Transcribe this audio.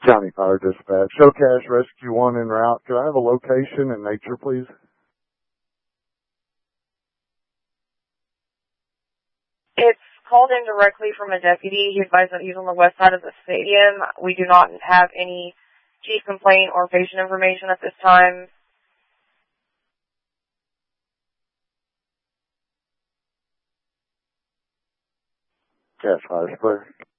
County Fire Dispatch. Showcash Rescue 1 en route. Could I have a location and nature, please? It's called in directly from a deputy. He advised that he's on the west side of the stadium. We do not have any chief complaint or patient information at this time. Cash Fire Spray.